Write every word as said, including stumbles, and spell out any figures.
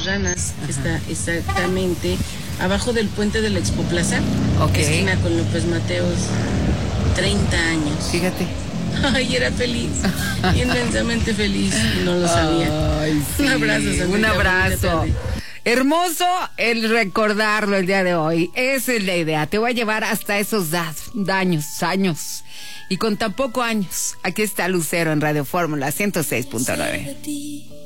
Ranas, que está exactamente abajo del puente de la Expoplaza, Ok. esquina con López Mateos, treinta años. Fíjate. Ay, era feliz, inmensamente feliz, y no lo sabía. Ay, sí. Un abrazo, Sandrita, Un bonita abrazo. tarde. Hermoso el recordarlo el día de hoy. Esa es la idea. Te voy a llevar hasta esos da- daños, años. Y con tan poco años. Aquí está Lucero en Radio Fórmula ciento seis punto nueve.